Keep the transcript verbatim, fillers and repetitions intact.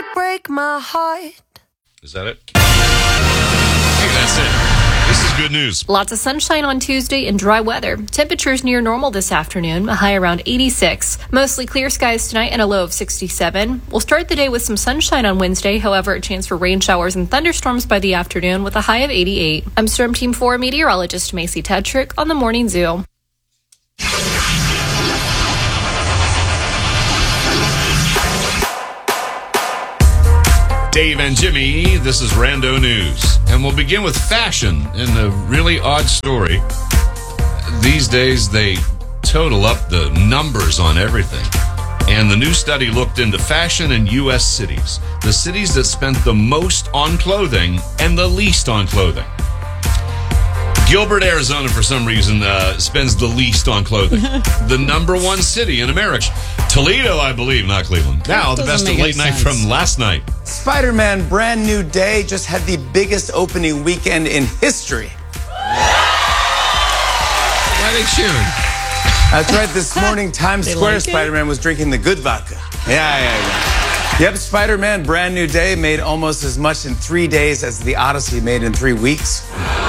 break my heart. Is that it? Hey, that's it. This is good news. Lots of sunshine on Tuesday and dry weather. Temperatures near normal this afternoon, a high around eighty-six. Mostly clear skies tonight and a low of sixty-seven. We'll start the day with some sunshine on Wednesday, however, a chance for rain showers and thunderstorms by the afternoon with a high of eighty-eight. I'm Storm Team four meteorologist Macy Tetrick on the Morning Zoo. Dave and Jimmy, this is Rando News. And we'll begin with fashion and a really odd story. These days, they total up the numbers on everything. And the new study looked into fashion in U S cities. The cities that spent the most on clothing and the least on clothing. Gilbert, Arizona, for some reason, uh, spends the least on clothing. The number one city in America. Toledo, I believe, not Cleveland. Now, the best of late night from last night. Spider-Man Brand New Day just had the biggest opening weekend in history. Why are they cheering? That's right. This morning, Times Square, like Spider-Man was drinking the good vodka. Yeah, yeah, yeah. Yep, Spider-Man Brand New Day made almost as much in three days as The Odyssey made in three weeks.